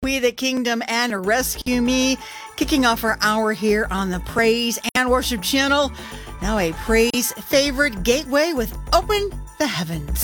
We the Kingdom and Rescue Me, kicking off our hour here on the Praise and Worship channel. Now a praise favorite gateway with Open the Heavens.